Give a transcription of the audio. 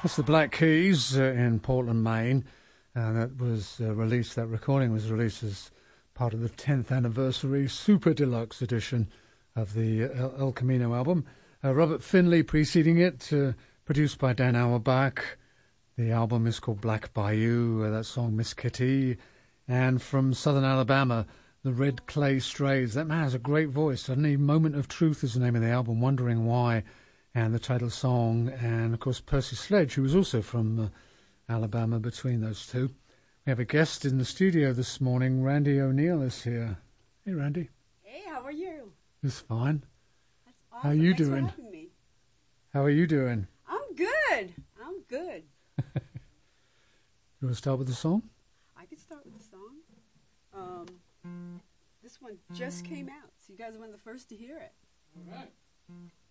That's the Black Keys in Portland, Maine. That was released, that recording was released as part of the 10th anniversary Super Deluxe edition of the El Camino album. Robert Finley preceding it, produced by Dan Auerbach. The album is called Black Bayou, that song Miss Kitty. And from Southern Alabama, the Red Clay Strays. That man has a great voice, doesn't he? Moment of Truth is the name of the album, Wondering Why, and the title song. And, of course, Percy Sledge, who was also from Alabama, between those two. We have a guest in the studio this morning. Randy O'Neill is here. Hey, Randy. Hey, how are you? It's fine. That's awesome. How are you Thanks doing? For having me. How are you doing? I'm good. I'm good. You want to start with the song? I could start with the song. This one just came out, so you guys are one of the first to hear it. All right.